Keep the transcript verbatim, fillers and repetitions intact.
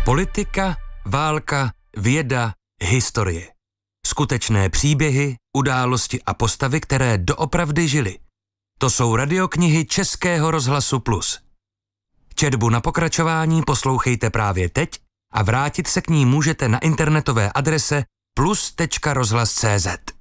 Politika, válka, věda, historie. Skutečné příběhy, události a postavy, které doopravdy žily. To jsou radioknihy Českého rozhlasu Plus. Četbu na pokračování poslouchejte právě teď a vrátit se k ní můžete na internetové adrese plus tečka rozhlas tečka cé zet.